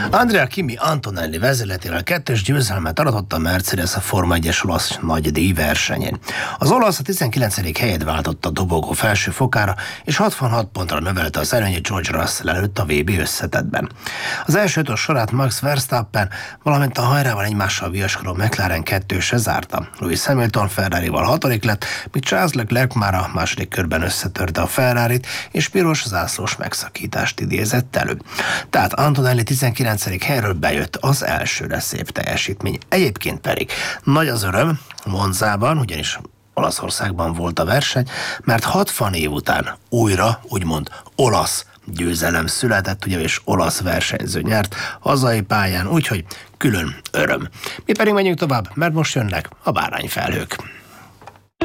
Andrea Kimi Antonelli vezérletével 2-es győzelmet aratott a Mercedes a Forma 1-es olasz nagydíj versenyén. Az olasz a 19. helyet váltotta a dobogó felső fokára, és 66 pontra növelte az előnyét George Russell előtt a VB összetettben. Az első ötös sorát Max Verstappen, valamint a hajrával egymással viaskodó McLaren 2-se zárta. Lewis Hamilton Ferrarival 6. lett, míg Charles Leclerc már a második körben összetörte a Ferrarit, és piros zászlós megszakítást idézett elő. Tehát Antonelli 19. helyről bejött az elsőre, szép teljesítmény. Egyébként pedig nagy az öröm Monzában, ugyanis Olaszországban volt a verseny, mert 60 év után újra, úgymond olasz győzelem született, ugye, és olasz versenyző nyert hazai pályán, úgyhogy külön öröm. Mi pedig menjünk tovább, mert most jönnek a bárányfelhők.